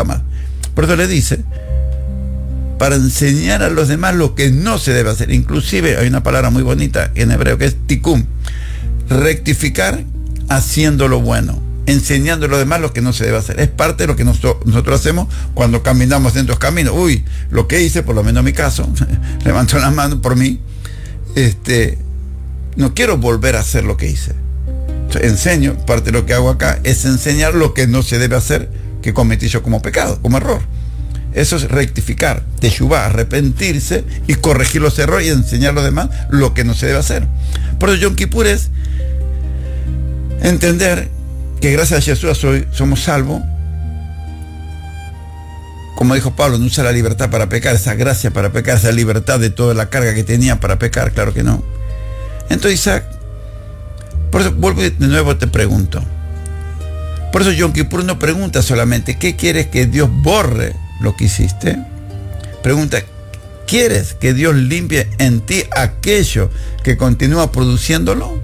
jamás. Por eso le dice, para enseñar a los demás lo que no se debe hacer. Inclusive hay una palabra muy bonita en hebreo que es tikkun, rectificar haciendo lo bueno, enseñando a los demás lo que no se debe hacer. Es parte de lo que nosotros hacemos cuando caminamos en estos caminos. Uy, lo que hice, por lo menos en mi caso, levantó la mano por mí, no quiero volver a hacer lo que hice. Entonces, enseño, parte de lo que hago acá es enseñar lo que no se debe hacer, que cometí yo como pecado, como error. Eso es rectificar, teshuvá, arrepentirse y corregir los errores y enseñar a los demás lo que no se debe hacer. Por eso Yom Kippur es entender que gracias a Jesús somos salvos. Como dijo Pablo, no usa la libertad para pecar, esa gracia para pecar, esa libertad de toda la carga que tenía para pecar, claro que no. Entonces, Isaac, por eso vuelvo de nuevo, te pregunto. Por eso Yom Kippur no pregunta solamente, ¿qué quieres que Dios borre lo que hiciste? Pregunta, ¿quieres que Dios limpie en ti aquello que continúa produciéndolo?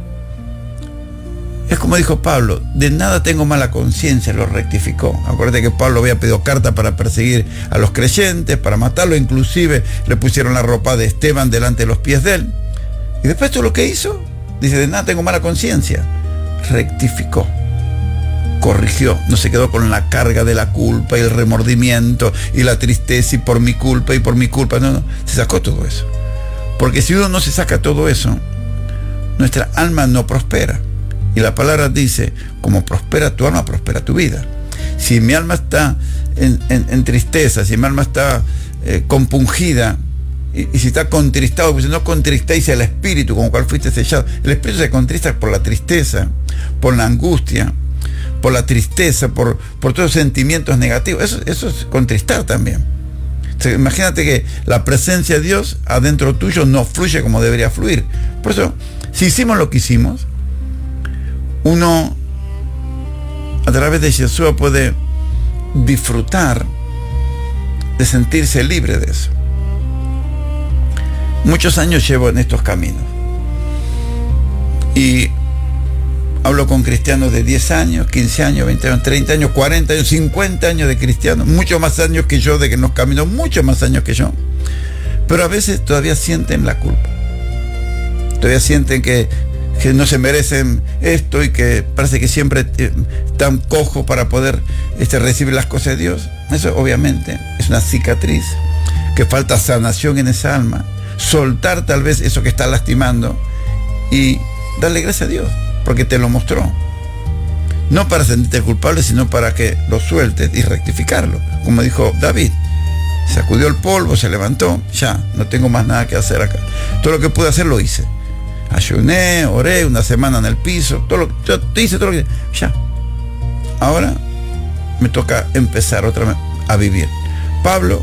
Es como dijo Pablo, de nada tengo mala conciencia, lo rectificó. Acuérdate que Pablo había pedido carta para perseguir a los creyentes, para matarlo, inclusive le pusieron la ropa de Esteban delante de los pies de él. Y después todo lo que hizo, dice, de nada tengo mala conciencia. Rectificó, corrigió, no se quedó con la carga de la culpa y el remordimiento y la tristeza y por mi culpa, no, se sacó todo eso. Porque si uno no se saca todo eso, nuestra alma no prospera. Y la palabra dice, como prospera tu alma, prospera tu vida. Si mi alma está en tristeza, si mi alma está compungida, y si está contristado, pues no contristéis el espíritu, como cual fuiste sellado. El espíritu se contrista por la tristeza, por la angustia, por la tristeza, por todos los sentimientos negativos. Eso es contristar también. O sea, imagínate que la presencia de Dios adentro tuyo no fluye como debería fluir. Por eso, si hicimos lo que hicimos, uno a través de Jesús puede disfrutar de sentirse libre de eso. Muchos años llevo en estos caminos y hablo con cristianos de 10 años, 15 años, 20 años, 30 años, 40 años, 50 años de cristianos, muchos más años que yo de que nos camino, muchos más años que yo, pero a veces todavía sienten la culpa, todavía sienten que no se merecen esto y que parece que siempre están cojos para poder recibir las cosas de Dios. Eso obviamente es una cicatriz, que falta sanación en esa alma, soltar tal vez eso que está lastimando y darle gracias a Dios porque te lo mostró, no para sentirte culpable, sino para que lo sueltes y rectificarlo, como dijo David. Sacudió el polvo, se levantó, ya, no tengo más nada que hacer acá, todo lo que pude hacer lo hice. Ayuné, oré una semana en el piso, hice todo lo que... Ya. Ahora me toca empezar otra vez a vivir. Pablo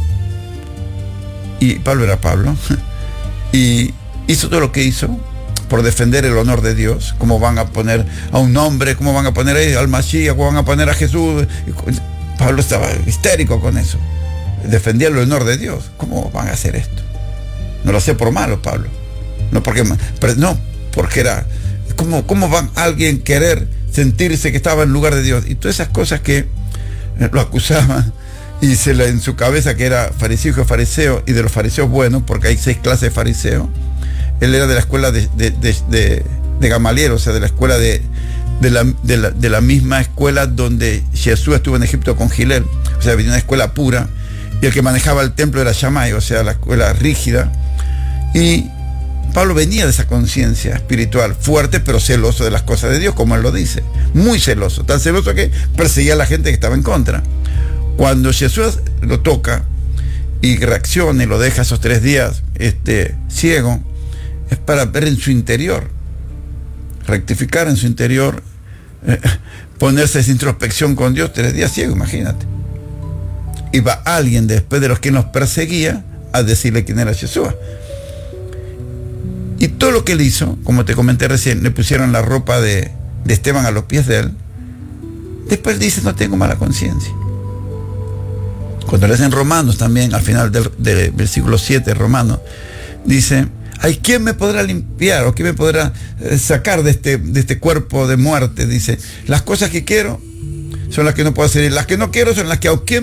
era Pablo, y hizo todo lo que hizo por defender el honor de Dios. ¿Cómo van a poner a un hombre? ¿Cómo van a poner al Mashiach? ¿Cómo van a poner a Jesús? Pablo estaba histérico con eso. Defendía el honor de Dios. ¿Cómo van a hacer esto? No lo hacía por malo, Pablo. No porque era, ¿cómo van a alguien querer sentirse que estaba en lugar de Dios? Y todas esas cosas que lo acusaban, y en su cabeza que era fariseo, hijo de fariseo, y de los fariseos buenos, porque hay 6 clases de fariseos. Él era de la escuela de Gamaliel, o sea, de la escuela de la misma escuela donde Jesús estuvo en Egipto con Gilel, o sea, venía una escuela pura, y el que manejaba el templo era Shammai, o sea, la escuela rígida. Y Pablo venía de esa conciencia espiritual fuerte, pero celoso de las cosas de Dios, como él lo dice, muy celoso, tan celoso que perseguía a la gente que estaba en contra. Cuando Jesús lo toca y reacciona y lo deja esos 3 días ciego, es para ver en su interior, rectificar en su interior, ponerse esa introspección con Dios. 3 días ciego, imagínate. Y va alguien después de los que nos perseguía a decirle quién era Jesús. Y todo lo que él hizo, como te comenté recién, le pusieron la ropa de Esteban a los pies de él. Después dice, no tengo mala conciencia. Cuando lees en Romanos también, al final del versículo 7 de Romanos, dice, ¿hay quién me podrá limpiar o quién me podrá sacar de este cuerpo de muerte? Dice, las cosas que quiero son las que no puedo hacer, y las que no quiero son las que